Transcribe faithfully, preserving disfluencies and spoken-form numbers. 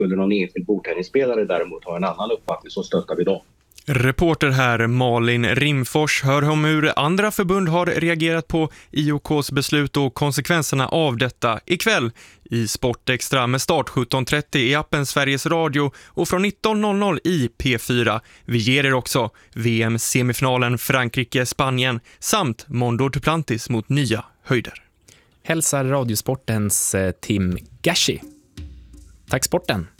Skulle någon enskild bordtennisspelare däremot ha en annan uppfattning så stöttar vi dem. Reporter här Malin Rimfors hör om hur andra förbund har reagerat på I O K:s beslut och konsekvenserna av detta ikväll i Sportextra med start sjutton trettio i appen Sveriges Radio och från nitton noll noll i P fyra. Vi ger er också V M-semifinalen Frankrike-Spanien samt Mondo Duplantis mot nya höjder. Hälsar Radiosportens Tim Gashi. Tack sporten!